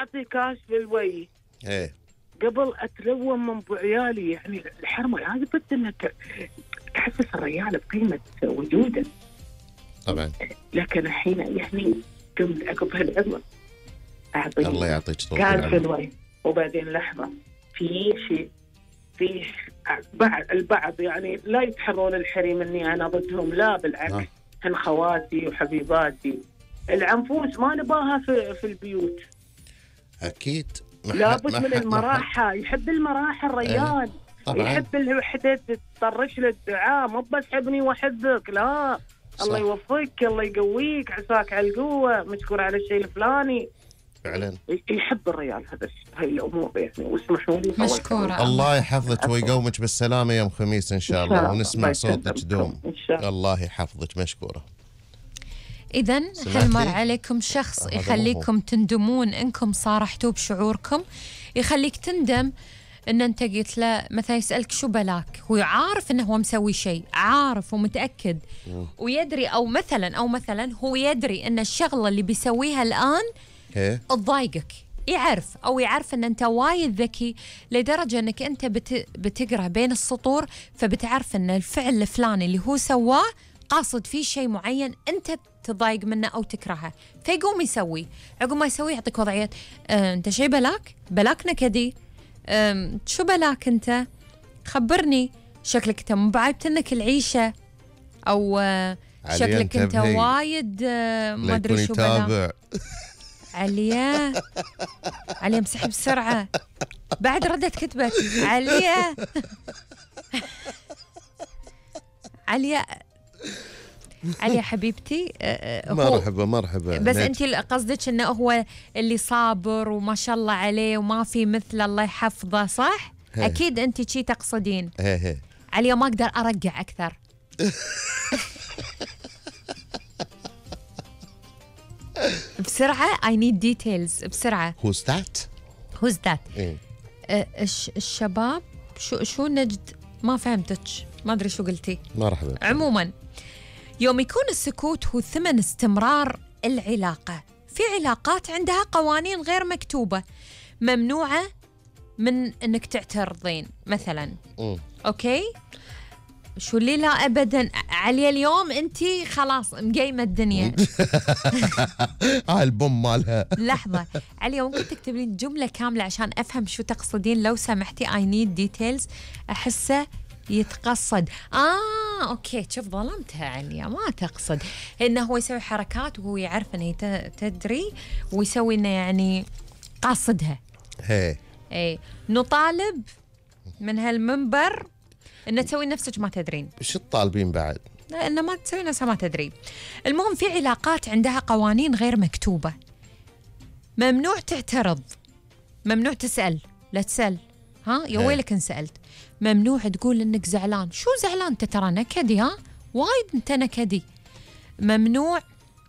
اعطيه كاش بالوي ايه قبل اتلوم من ابو عيالي. يعني الحرمه لابد انك تحسس الرجال بقيمه وجوده. طبعا. لكن الحين يعني قمت عقب هالعمر اعطيه الله يعطيك طول كاش العمر. بالوي، وبعدين لحظه في شيء في البعض يعني لا يتحرون الحريم اني انا ضدهم، لا بالعكس هن خواتي وحبيباتي. العنفوس ما نباها في البيوت. اكيد لابد من المراحه، يحب المراحه الرجال. يحب الوحده تطرش له الدعاء، مو بس حبني واحبك، لا صح. الله يوفقك، الله يقويك، عساك على القوه، مشكور على الشيء الفلاني. فعلا يحب الرجال هاي الامور يعني. واسمحوا لي مشكوره. الله يحفظك ويقومك بالسلامه يوم خميس ان شاء الله، ونسمع صوتك دوم. الله يحفظك. مشكوره. إذن هل مر عليكم شخص يخليكم تندمون إنكم صارحتوا بشعوركم؟ يخليك تندم إن أنت قلت له مثلا، يسألك شو بلاك، هو عارف إنه هو مسوي شيء، عارف ومتأكد ويدري، أو مثلا هو يدري إن الشغلة اللي بيسويها الآن تضايقك، يعرف إن أنت وايد ذكي لدرجة إنك أنت بتقرأ بين السطور، فبتعرف إن الفعل الفلاني اللي هو سواه قاصد فيه شيء معين أنت تضايق منه أو تكرهه، فيقوم يسوي. عقب ما يسوي يعطيك وضعية أنت شيء بلاك نكدي، شو بلاك أنت، خبرني، شكلك أنت مو بعيبتنك العيشة، أو شكلك أنت وايد ما أدري شو بلاك. عليا مسحب بسرعة بعد ردت كتبت عليا حبيبتي. مرحبا. بس انت قصدك انه هو اللي صابر وما شاء الله عليه وما في مثله، الله يحفظه، صح؟ اكيد انت شي تقصدين. عليا ما اقدر ارجع اكثر. بسرعه I need details بسرعه. Who's that؟ الشباب شو نجد، ما فهمتك، ما ادري شو قلتي. مرحبا. عموما يوم يكون السكوت هو ثمن استمرار العلاقة. في علاقات عندها قوانين غير مكتوبة، ممنوعة من انك تعترضين مثلا. اوكي، شو اللي لا ابدا علي اليوم انتي خلاص مقيمة الدنيا. البوم مالها. لحظة علي، ممكن تكتبين جملة كاملة عشان افهم شو تقصدين لو سمحتي. I need details. احسه يتقصد. اوكي، شوف ظلمتها عليا، ما تقصد انه هو يسوي حركات وهو يعرف انه تدري ويسوي انه يعني قاصدها. اي نطالب من هالمنبر ان تسوي نفسك ما تدرين. شو الطالبين بعد؟ انه ما تسوي نفسها ما تدري. المهم في علاقات عندها قوانين غير مكتوبة، ممنوع تعترض، ممنوع تسأل، لا تسأل، يا ويلك ان سألت. ممنوع تقول انك زعلان، شو زعلان انت، ترى نكدي، وايد انت نكدي. ممنوع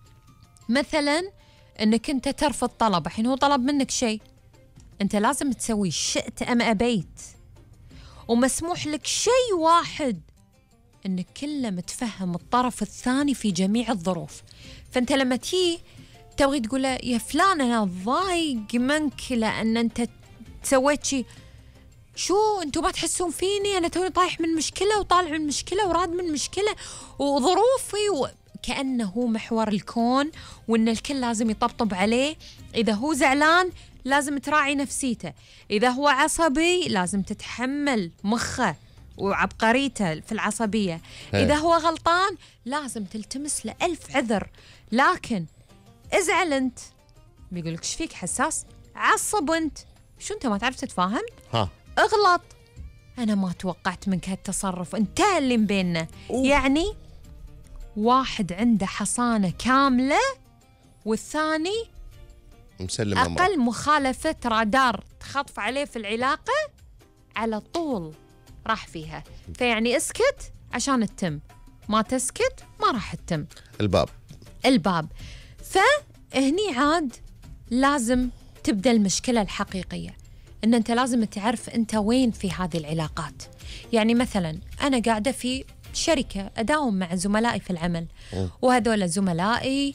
مثلا انك انت ترفض طلب، الحين هو طلب منك شيء انت لازم تسويه شئت ام ابيت. ومسموح لك شيء واحد، انك كله متفهم الطرف الثاني في جميع الظروف. فانت لما تبغي تقول له يا فلان انا ضايق منك لان انت سويت شيء، شو انتوا ما تحسون فيني، انا توني طايح من مشكله وطالع من مشكله وراد من مشكله وظروفي كأنه هو محور الكون، وان الكل لازم يطبطب عليه. اذا هو زعلان لازم تراعي نفسيته، اذا هو عصبي لازم تتحمل مخه وعبقريته في العصبيه، اذا هو غلطان لازم تلتمس له 1000 عذر. لكن ازعل انت بيقولك ايش فيك حساس، عصب انت، شو انت ما تعرف تتفاهم، اغلط، انا ما توقعت منك هالتصرف، انتهى اللي بيننا. يعني واحد عنده حصانه كامله والثاني مسلم اقل مخالفه رادار تخطف عليه في العلاقه على طول راح فيها. فيعني اسكت عشان تتم، ما تسكت ما راح تتم. الباب. فهني عاد لازم تبدأ المشكلة الحقيقية، إن أنت لازم تعرف أنت وين في هذه العلاقات. يعني مثلا أنا قاعدة في شركة أداوم مع زملائي في العمل، وهذول زملائي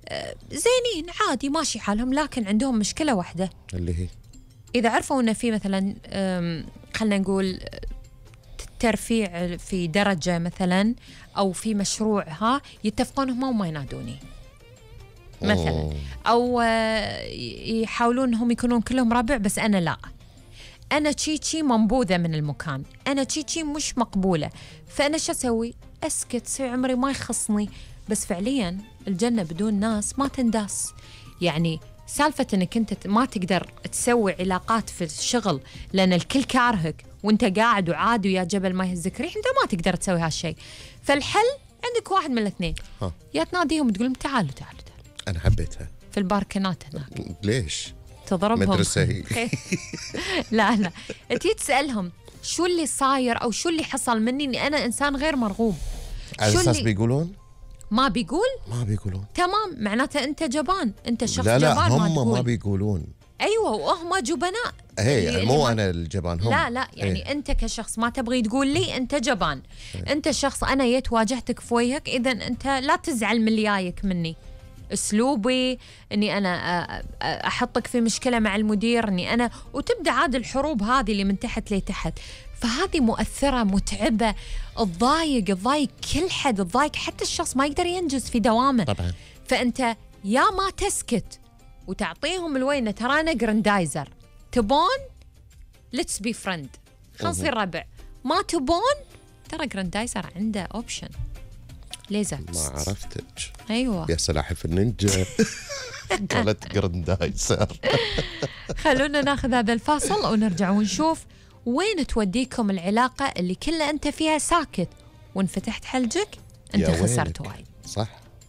زينين عادي ماشي حالهم، لكن عندهم مشكلة واحدة اللي هي إذا عرفوا أن في مثلا خلنا نقول ترفيع في درجة مثلا أو في مشروع يتفقون هم وما ينادوني مثلا، أو يحاولون هم يكونون كلهم ربع بس أنا لا، أنا تشي منبوذة من المكان، أنا تشي مش مقبولة، فأنا شو أسوي؟ أسكت، سوي عمري ما يخصني. بس فعليا الجنة بدون ناس ما تنداس. يعني سالفة أنك أنت ما تقدر تسوي علاقات في الشغل لأن الكل كارهك وأنت قاعد وعادي ويا جبل ما يهزك ريح، أنت ما تقدر تسوي هالشيء. فالحل عندك واحد من الاثنين، يا تناديهم تقول لهم تعالوا تعالوا تعالوا. أنا حبيتها في الباركنات هناك. ليش؟ تضربهم مدرسة هي. لا تي تسألهم شو اللي صاير أو شو اللي حصل مني إني أنا إنسان غير مرغوب. على أساس بيقولون؟ ما بيقولون تمام، معناته أنت جبان، أنت شخص جبان. لا هم ما بيقولون. أيوة وهم جبناء. يعني مو أنا الجبان، هم. لا يعني أنت كشخص ما تبغي تقول لي أنت جبان. أنت شخص أنا جيت واجهتك في وجهك، إذا أنت لا تزعل من اللي جايك مني. أسلوبي إني أنا أحطك في مشكلة مع المدير، إني أنا وتبدأ عاد الحروب هذه اللي من تحت لتحت. فهذه مؤثرة متعبة، تضايق كل حد، تضايق حتى الشخص ما يقدر ينجز في دوامه طبعا. فأنت يا ما تسكت وتعطيهم الوينة، ترى أنا جراندايزر، تبون let's be friend، خلينا نصير ربع، ما تبون ترى جراندايزر عنده اوبشن ليزر. ما عرفتك. ايوه يا سلاحف النينجا. قالت جراندايزر. خلونا ناخذ هذا الفاصل ونرجع ونشوف وين توديكم العلاقة اللي كلها أنت فيها ساكت، وإن فتحت حلجك أنت خسرت وايد. صح.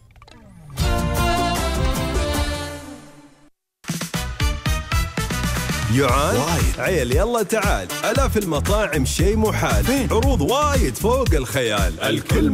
يعان وايد عيل يلا تعال، ألا في المطاعم شي محال، عروض وايد فوق الخيال، الكل